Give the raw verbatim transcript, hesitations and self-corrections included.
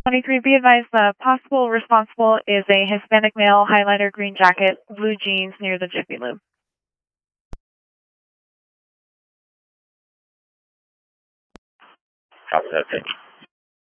twenty-three, be advised the possible responsible is a Hispanic male, highlighter, green jacket, blue jeans near the Jiffy Lube. Copy that, thank you.